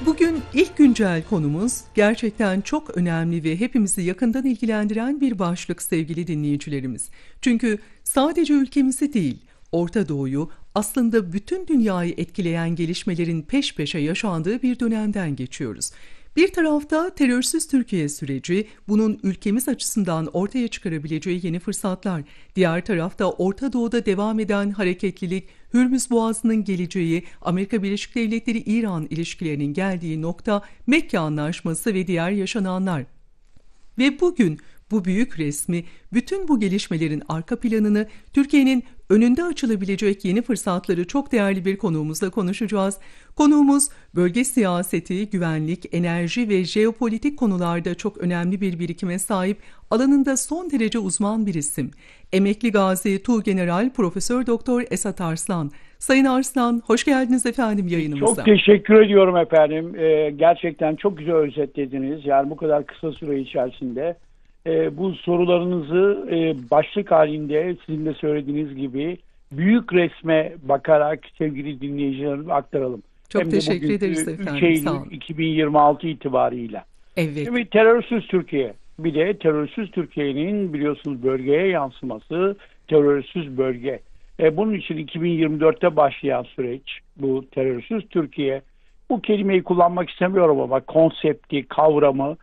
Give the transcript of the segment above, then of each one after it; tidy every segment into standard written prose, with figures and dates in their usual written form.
Bugün ilk güncel konumuz gerçekten çok önemli ve hepimizi yakından ilgilendiren bir başlık sevgili dinleyicilerimiz. Çünkü sadece ülkemizi değil, Orta Doğu'yu aslında bütün dünyayı etkileyen gelişmelerin peş peşe yaşandığı bir dönemden geçiyoruz. Bir tarafta terörsüz Türkiye süreci, bunun ülkemiz açısından ortaya çıkarabileceği yeni fırsatlar. Diğer tarafta Orta Doğu'da devam eden hareketlilik, Hürmüz Boğazı'nın geleceği, Amerika Birleşik Devletleri-İran ilişkilerinin geldiği nokta, Mekke Anlaşması ve diğer yaşananlar. Ve bugün bu büyük resmi, bütün bu gelişmelerin arka planını, Türkiye'nin önünde açılabilecek yeni fırsatları çok değerli bir konuğumuzla konuşacağız. Konuğumuz bölge siyaseti, güvenlik, enerji ve jeopolitik konularda çok önemli bir birikime sahip, alanında son derece uzman bir isim. Emekli Gazi Tuğgeneral Profesör Doktor Esat Arslan. Sayın Arslan, hoş geldiniz efendim yayınımıza. Çok teşekkür ediyorum efendim. Gerçekten çok güzel özetlediniz. Yani bu kadar kısa süre içerisinde bu sorularınızı başlık halinde sizin de söylediğiniz gibi büyük resme bakarak sevgili dinleyicilerimize aktaralım. Çok Hem teşekkür ederiz efendim. 3 Eylül 2026 itibarıyla. Evet. Şimdi terörsüz Türkiye. Bir de terörsüz Türkiye'nin biliyorsunuz bölgeye yansıması, terörsüz bölge. Bunun için 2024'te başlayan süreç bu terörsüz Türkiye. Bu kelimeyi kullanmak istemiyorum ama konsepti, kavramı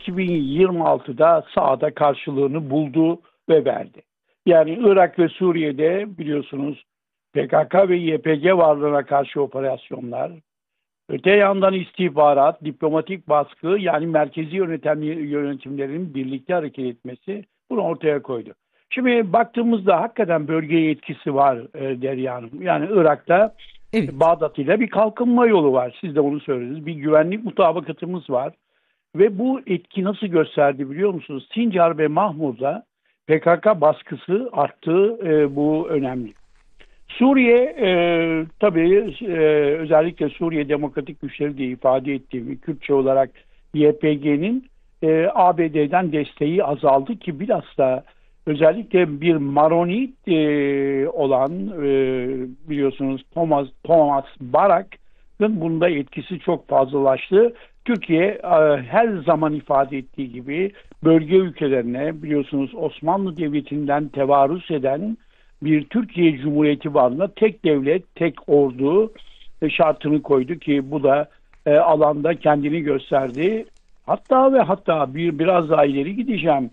2026'da sahada karşılığını buldu ve verdi. Yani Irak ve Suriye'de biliyorsunuz PKK ve YPG varlığına karşı operasyonlar, öte yandan istihbarat, diplomatik baskı, yani merkezi yönetimlerin birlikte hareket etmesi bunu ortaya koydu. Şimdi baktığımızda hakikaten bölgeye etkisi var Derya Hanım. Yani Irak'ta Evet. Bağdat ile bir kalkınma yolu var. Siz de onu söylediniz. Bir güvenlik mutabakatımız var. Ve bu etki nasıl gösterdi biliyor musunuz? Sincar ve Mahmud'da PKK baskısı arttığı bu önemli. Suriye tabii özellikle Suriye Demokratik Güçleri diye ifade ettiğim Kürtçe olarak YPG'nin ABD'den desteği azaldı ki bilhassa özellikle bir Maronit olan biliyorsunuz Thomas Barak'ın bunda etkisi çok fazlalaştı. Türkiye her zaman ifade ettiği gibi bölge ülkelerine biliyorsunuz Osmanlı Devleti'nden tevarüs eden bir Türkiye Cumhuriyeti varlığına tek devlet, tek ordu şartını koydu ki bu da alanda kendini gösterdi. Hatta biraz daha ileri gideceğim.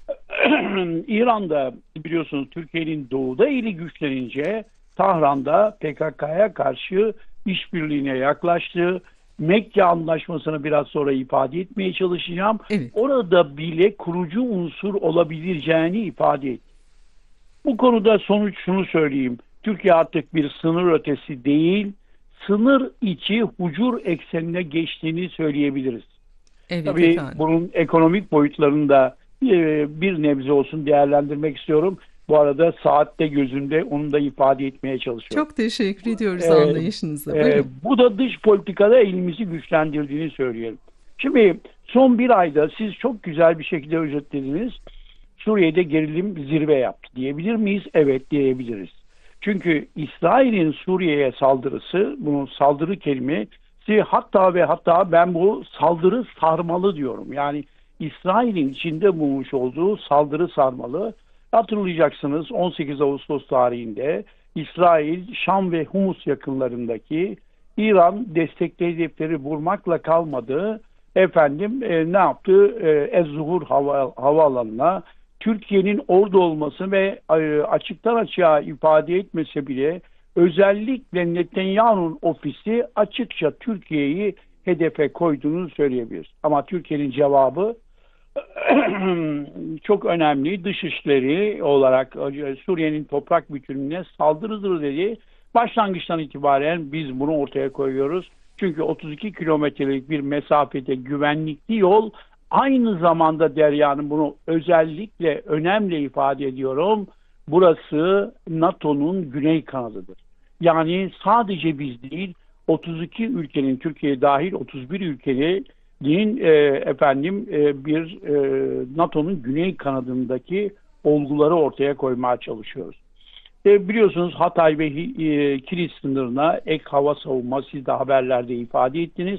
İran'da biliyorsunuz Türkiye'nin doğuda eli güçlenince Tahran'da PKK'ya karşı işbirliğine yaklaştı. Mekke Anlaşması'nı biraz sonra ifade etmeye çalışacağım. Evet. Orada bile kurucu unsur olabileceğini ifade etti. Bu konuda sonuç şunu söyleyeyim. Türkiye artık bir sınır ötesi değil, sınır içi hucur eksenine geçtiğini söyleyebiliriz. Evet, tabii efendim. Bunun ekonomik boyutlarını da bir nebze olsun değerlendirmek istiyorum. Bu arada saatte gözünde onu da ifade etmeye çalışıyorum. Çok teşekkür ediyoruz anlayışınıza. Buyurun. Bu da dış politikada elimizi güçlendirdiğini söyleyelim. Şimdi son bir ayda siz çok güzel bir şekilde özetlediniz. Suriye'de gerilim zirve yaptı diyebilir miyiz? Evet diyebiliriz. Çünkü İsrail'in Suriye'ye saldırısı, bunun saldırı kelimesi hatta ben bu saldırı sarmalı diyorum. Yani İsrail'in içinde bulmuş olduğu saldırı sarmalı. Hatırlayacaksınız 18 Ağustos tarihinde İsrail, Şam ve Humus yakınlarındaki İran destekli hedefleri vurmakla kalmadı. Ne yaptı? Ez-Zuhur havaalanına Türkiye'nin orada olması ve açıktan açığa ifade etmese bile özellikle Netanyahu'nun ofisi açıkça Türkiye'yi hedefe koyduğunu söyleyebiliriz. Ama Türkiye'nin cevabı çok önemli. Dışişleri olarak Suriye'nin toprak bütünlüğüne saldırıdır dedi. Başlangıçtan itibaren biz bunu ortaya koyuyoruz. Çünkü 32 kilometrelik bir mesafede güvenlikli yol, aynı zamanda Derya'nın bunu özellikle önemli ifade ediyorum. Burası NATO'nun güney kanadıdır. Yani sadece biz değil 32 ülkenin, Türkiye dahil 31 ülkenin NATO'nun güney kanadındaki olguları ortaya koymaya çalışıyoruz. Biliyorsunuz Hatay ve Kilis sınırına ek hava savunma, siz de haberlerde ifade ettiniz.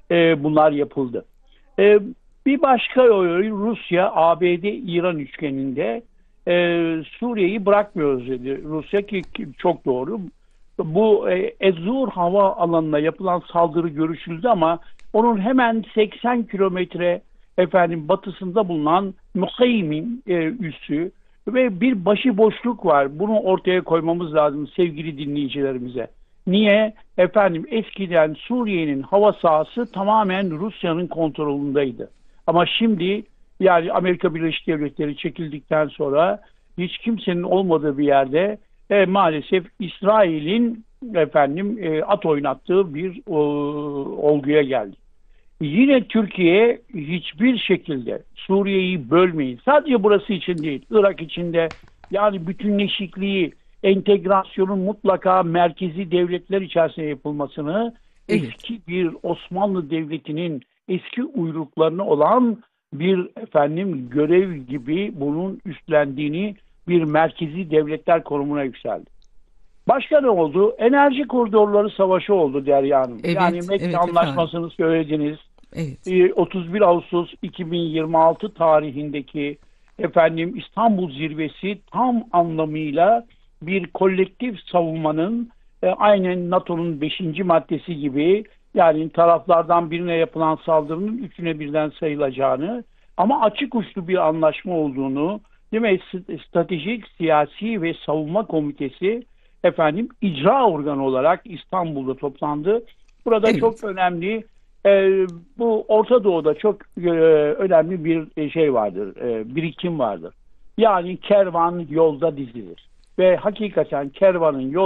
bunlar yapıldı. E, Bir başka oyun Rusya, ABD, İran üçgeninde Suriye'yi bırakmıyoruz dedi. Rusya ki çok doğru. Bu Ezur hava alanına yapılan saldırı görüşüldü ama onun hemen 80 kilometre batısında bulunan Muhaymin üssü ve bir başıboşluk var. Bunu ortaya koymamız lazım sevgili dinleyicilerimize. Niye? Eskiden Suriye'nin hava sahası tamamen Rusya'nın kontrolündeydi. Ama şimdi yani Amerika Birleşik Devletleri çekildikten sonra hiç kimsenin olmadığı bir yerde maalesef İsrail'in at oynattığı bir olguya geldi. Yine Türkiye hiçbir şekilde Suriye'yi bölmeyin. Sadece burası için değil, Irak için de yani bütünleşikliği, entegrasyonun mutlaka merkezi devletler içerisinde yapılmasını, Evet. eski bir Osmanlı Devleti'nin eski uyruklarına olan bir görev gibi bunun üstlendiğini bir merkezi devletler konumuna yükseldi. Başka ne oldu? Enerji koridorları savaşı oldu Derya Hanım. Evet, Yani Mekke evet Anlaşması'nı söylediniz. Evet. 31 Ağustos 2026 tarihindeki İstanbul Zirvesi tam anlamıyla bir kolektif savunmanın aynen NATO'nun 5. maddesi gibi yani taraflardan birine yapılan saldırının üçüne birden sayılacağını ama açık uçlu bir anlaşma olduğunu, değil mi? Stratejik, siyasi ve savunma komitesi icra organı olarak İstanbul'da toplandı. Burada Evet. çok önemli bu Orta Doğu'da çok önemli bir şey vardır, birikim vardır. Yani kervan yolda dizilir ve hakikaten kervanın yol